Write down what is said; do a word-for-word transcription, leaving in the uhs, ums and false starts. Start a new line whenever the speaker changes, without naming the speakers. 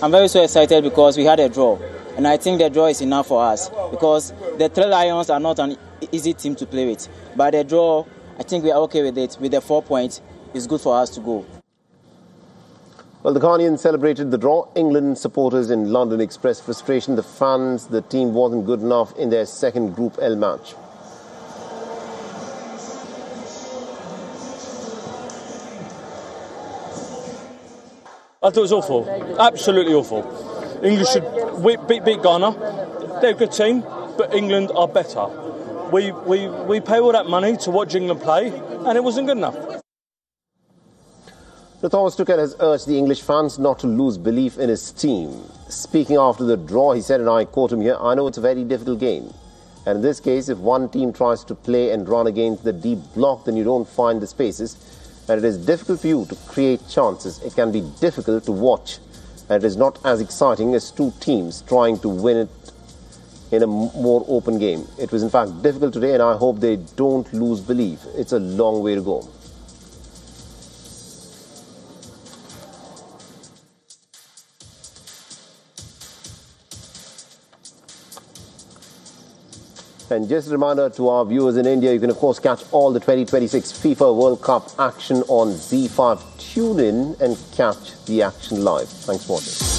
I'm very so excited because we had a draw. And I think the draw is enough for us because the Three Lions are not an easy team to play with. But the draw, I think we are okay with it. With the four points, it's good for us to go.
Well, the Ghanaians celebrated the draw. England supporters in London expressed frustration. The fans, the team wasn't good enough in their second Group L match.
I thought it was awful. Absolutely awful. England should beat, beat Ghana. They're a good team, but England are better. We, we, we pay all that money to watch England play, and it wasn't good enough.
Thomas Tuchel has urged the English fans not to lose belief in his team. Speaking after the draw, he said, and I quote him here, "I know it's a very difficult game. And in this case, if one team tries to play and run against the deep block, then you don't find the spaces. And it is difficult for you to create chances. It can be difficult to watch. And it is not as exciting as two teams trying to win it in a more open game. It was in fact difficult today, and I hope they don't lose belief. It's a long way to go." And just a reminder to our viewers in India, you can of course catch all the twenty twenty-six FIFA World Cup action on Z five. Tune in and catch the action live. Thanks for watching.